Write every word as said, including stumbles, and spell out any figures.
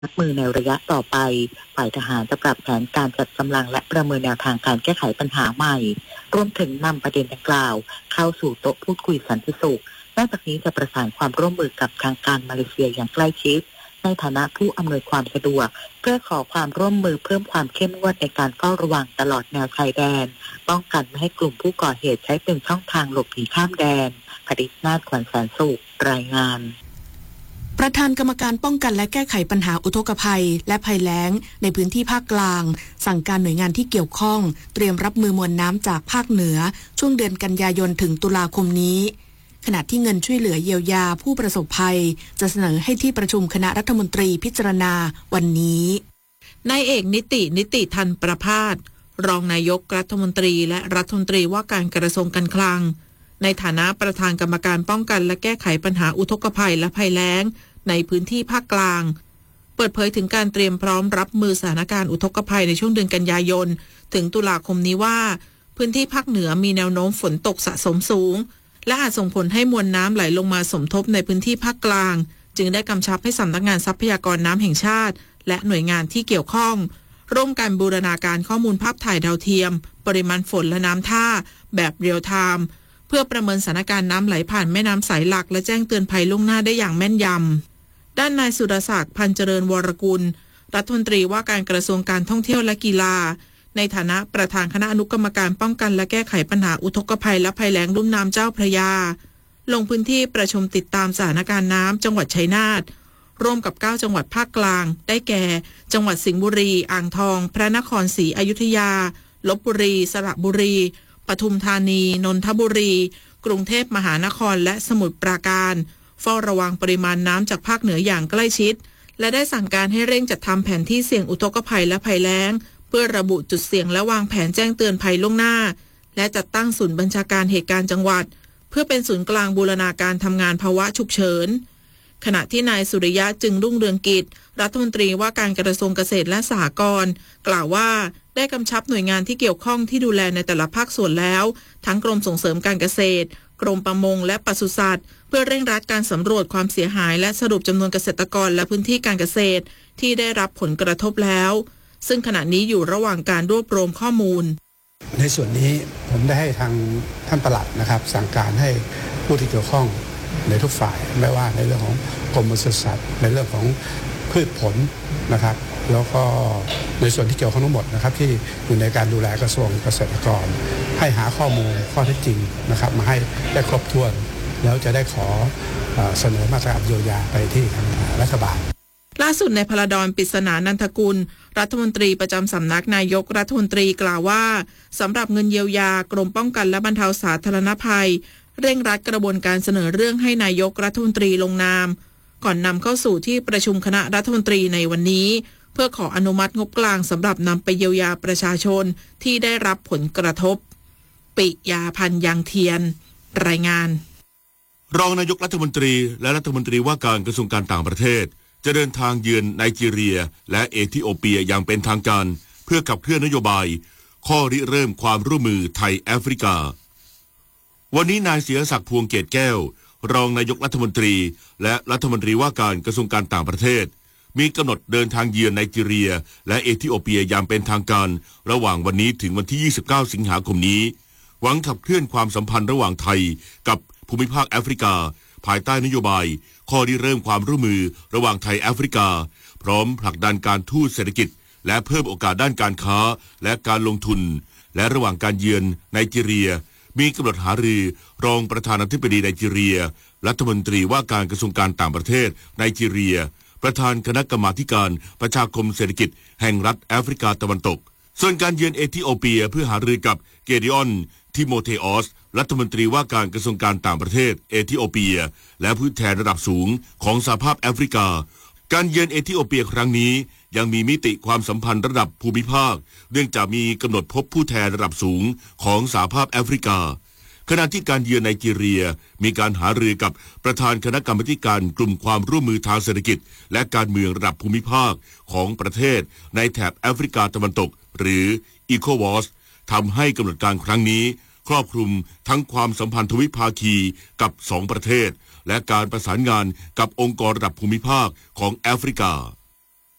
รับมือในระยะต่อไปฝ่ายทหารจะปรับแผนการจัดกำลังและประเมินแนวทางการแก้ไขปัญหาใหม่รวมถึงนำประเด็นดังกล่าวเข้าสู่โต๊ะพูดคุยสันติสุขนอกจากนี้จะประสานความร่วมมือกับทางการมาเลเซียอย่างใกล้ชิดในฐานะผู้อำนวยความสะดวกเพื่อขอความร่วมมือเพิ่มความเข้มงวดในการเฝ้าระวังตลอดแนวชายแดนป้องกันไม่ให้กลุ่มผู้ก่อเหตุใช้เป็นช่องทางหลบหนีข้ามแดนผดิษฐ์นาฏขวัญแสนสุขรายงานประธานกรรมการป้องกันและแก้ไขปัญหาอุทกภัยและภัยแล้งในพื้นที่ภาคกลางสั่งการหน่วยงานที่เกี่ยวข้องเตรียมรับมือมวลน้ำจากภาคเหนือช่วงเดือนกันยายนถึงตุลาคมนี้ขณะที่เงินช่วยเหลือเยียวยาผู้ประสบภัยจะเสนอให้ที่ประชุมคณะรัฐมนตรีพิจารณาวันนี้นายเอกนิตินิติทันประภาสรองนายกรัฐมนตรีและรัฐมนตรีว่าการกระทรวงการคลังในฐานะประธานกรรมการป้องกันและแก้ไขปัญหาอุทกภัยและภัยแล้งในพื้นที่ภาคกลางเปิดเผยถึงการเตรียมพร้อมรับมือสถานการณ์อุทกภัยในช่วงเดือนกันยายนถึงตุลาคมนี้ว่าพื้นที่ภาคเหนือมีแนวโน้มฝนตกสะสมสูงและอาจส่งผลให้มวลน้ำไหลลงมาสมทบในพื้นที่ภาคกลางจึงได้กำชับให้สำนักงานทรัพยากรน้ำแห่งชาติและหน่วยงานที่เกี่ยวข้องร่วมกันบูรณาการข้อมูลภาพถ่ายดาวเทียมปริมาณฝนและน้ำท่าแบบเรียลไทม์เพื่อประเมินสถานการณ์น้ำไหลผ่านแม่น้ำสายหลักและแจ้งเตือนภัยล่วงหน้าได้อย่างแม่นยำด้านนายสุรศักดิ์พันเจริญวรกุลรัฐมนตรีว่าการกระทรวงการท่องเที่ยวและกีฬาในฐานะประธานคณะอนุกรรมการป้องกันและแก้ไขปัญหาอุทกภัยและภัยแล้งลุ่มน้ำเจ้าพระยาลงพื้นที่ประชุมติดตามสถานการณ์น้ำจังหวัดชัยนาทร่วมกับเก้าจังหวัดภาคกลางได้แก่จังหวัดสิงห์บุรีอ่างทองพระนครศรีอยุธยาลพบุรีสระบุรีปทุมธานีนนทบุรีกรุงเทพมหานครและสมุทรปราการเฝ้าระวังปริมาณน้ำจากภาคเหนืออย่างใกล้ชิดและได้สั่งการให้เร่งจัดทำแผนที่เสี่ยงอุทกภัยและภัยแล้งเพื่อระบุจุดเสี่ยงและวางแผนแจ้งเตือนภัยล่วงหน้าและจัดตั้งศูนย์บัญชาการเหตุการณ์จังหวัดเพื่อเป็นศูนย์กลางบูรณาการทำงานภาวะฉุกเฉินขณะที่นายสุริยะจึงรุ่งเรืองกิจรัฐมนตรีว่าการกระทรวงเกษตรและสหกรณ์กล่าวว่าได้กำชับหน่วยงานที่เกี่ยวข้องที่ดูแลในแต่ละภาคส่วนแล้วทั้งกรมส่งเสริมการเกษตรกรมประมงและปศุสัตว์เพื่อเร่งรัดการสำรวจความเสียหายและสรุปจำนวนเกษตรกรและพื้นที่การเกษตรที่ได้รับผลกระทบแล้วซึ่งขณะนี้อยู่ระหว่างการรวบรวมข้อมูลในส่วนนี้ผมได้ให้ทางท่านปลัดนะครับสั่งการให้ผู้ที่เกี่ยวข้องในทุกฝ่ายไม่ว่าในเรื่องของกรมปศุสัตว์ในเรื่องของพืชผลนะครับแล้วก็ในส่วนที่เกี่ยวข้องทั้งหมดนะครับที่อยู่ในการดูแลกระทรวงเกษตรกรให้หาข้อมูลข้อเท็จจริงนะครับมาให้ได้ครบถ้วนแล้วจะได้ขอเสนอมาตรการเยียวยาไปที่ทางรัฐบาลล่าสุดในพลดรปริศนานันทกุลรัฐมนตรีประจำสำนักนายกรัฐมนตรีกล่าวว่าสำหรับเงินเยียวยากรมป้องกันและบรรเทาสาธารณภัยเร่งรัดกระบวนการเสนอเรื่องให้นายกรัฐมนตรีลงนามก่อนนำเข้าสู่ที่ประชุมคณะรัฐมนตรีในวันนี้เพื่อขออนุมัติงบกลางสำหรับนำไปเยียวยาประชาชนที่ได้รับผลกระทบปิยาพันธ์ยังเทียนรายงานรองนายกรัฐมนตรีและรัฐมนตรีว่าการกระทรวงการต่างประเทศจะเดินทางเยือนไนจีเรียและเอธิโอเปียอย่างเป็นทางการเพื่อขับเคลื่อนนโยบายข้อริเริ่มความร่วมมือไทยแอฟริกาวันนี้นายเสียศักดิ์พวงเกตแก้วรองนายกรัฐมนตรีและรัฐมนตรีว่าการกระทรวงการต่างประเทศมีกำหนดเดินทางเยือนไนจีเรียและเอธิโอเปียอย่างเป็นทางการระหว่างวันนี้ถึงวันที่ยี่สิบเก้าสิงหาคมนี้หวังขับเคลื่อนความสัมพันธ์ระหว่างไทยกับภูมิภาคแอฟริกาภายใต้นโยบายข้อริเริ่มความร่วมมือระหว่างไทยแอฟริกาพร้อมผลักดันการทูตเศรษฐกิจและเพิ่มโอกาสด้านการค้าและการลงทุนและระหว่างการเยือนไนจีเรียมีกำหนดหารือรองประธานาธิบดีไนจีเรียรัฐมนตรีว่าการกระทรวงการต่างประเทศไนจีเรียประธานคณะกรรมาการประชาคมเศรษฐกิจแห่งรัฐแอฟริกาตะวันตกส่วนการเยือนเอธิโอเปียเพื่อหารือกับเกดิออนทิโมเทออสรัฐมนตรีว่าการกระทรวงการต่างประเทศเอธิโอเปียและผู้แทนระดับสูงของสหภาพแอฟริกาการเยือนเอธิโอเปียครั้งนี้ยังมีมิติความสัมพันธ์ระดับภูมิภาคเนื่องจากมีกำหนดพบผู้แทนระดับสูงของสหภาพแอฟริกาขณะที่การเยือนไนจีเรียมีการหารือกับประธานคณะกรรมาการกลุ่มความร่วมมือทางเศรษฐกิจและการเมืองระดับภูมิภาคของประเทศในแถบแอฟริกาตะวันตกหรืออีโควอสทำให้กำหนดการครั้งนี้ครอบคลุมทั้งความสัมพันธ์ทวิภาคีกับสองประเทศและการประสานงานกับองค์กรระดับภูมิภาคของแอฟริกา